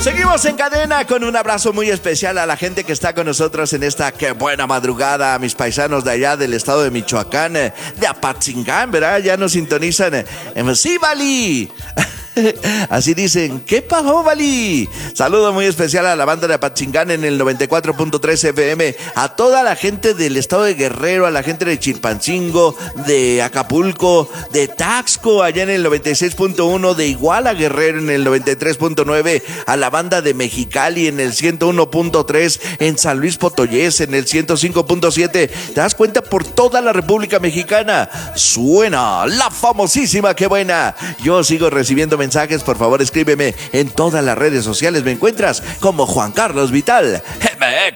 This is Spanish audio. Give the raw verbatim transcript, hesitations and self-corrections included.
Seguimos en cadena con un abrazo muy especial a la gente que está con nosotros en esta qué buena madrugada, a mis paisanos de allá del estado de Michoacán, de Apatzingán, ¿verdad? Ya nos sintonizan en Sí, Bali. Así dicen, ¿qué pasó, Bali? Saludo muy especial a la banda de Apatzingán en el noventa y cuatro punto tres F M, a toda la gente del estado de Guerrero, a la gente de Chilpancingo, de Acapulco, de Taxco, allá en el noventa y seis punto uno, de Iguala Guerrero en el noventa y tres punto nueve, a la banda de Mexicali en el ciento uno punto tres, en San Luis Potoyés en el ciento cinco punto siete. ¿Te das cuenta? Por toda la República Mexicana suena la famosísima Qué Buena. Yo sigo recibiendo mensajes. Mensajes, por favor escríbeme en todas las redes sociales. Me encuentras como Juan Carlos Vital M